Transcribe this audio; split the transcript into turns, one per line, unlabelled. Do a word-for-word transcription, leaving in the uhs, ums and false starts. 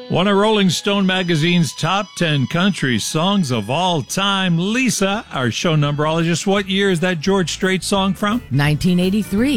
One of Rolling Stone magazine's top ten country songs of all time. Lisa, our show numberologist, what year is that George Strait song from?
nineteen eighty-three.